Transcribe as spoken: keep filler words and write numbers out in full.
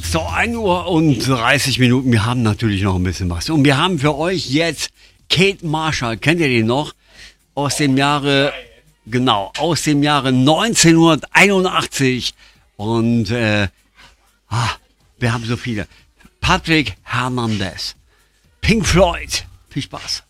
So, ein Uhr und dreißig Minuten. Wir haben natürlich noch ein bisschen was. Und wir haben für euch jetzt Kate Marshall. Kennt ihr den noch? Aus dem Jahre, genau, aus dem Jahre neunzehnhunderteinundachtzig. Und, äh, ah, wir haben so viele. Patrick Hernandez. Pink Floyd. Viel Spaß.